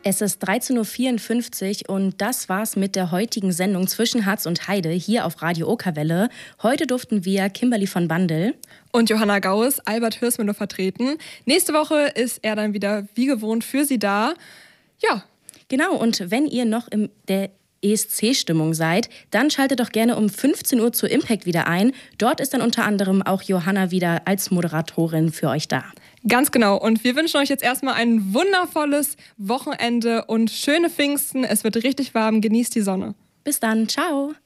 Es ist 13:54 Uhr und das war's mit der heutigen Sendung zwischen Harz und Heide hier auf Radio Okerwelle. Heute durften wir Kimberly von Bandel und Johanna Gauss, Albert Hirsmüller vertreten. Nächste Woche ist er dann wieder wie gewohnt für Sie da. Ja. Genau, und wenn ihr noch in der ESC-Stimmung seid, dann schaltet doch gerne um 15 Uhr zu Impact wieder ein. Dort ist dann unter anderem auch Johanna wieder als Moderatorin für euch da. Ganz genau. Und wir wünschen euch jetzt erstmal ein wundervolles Wochenende und schöne Pfingsten. Es wird richtig warm. Genießt die Sonne. Bis dann. Ciao.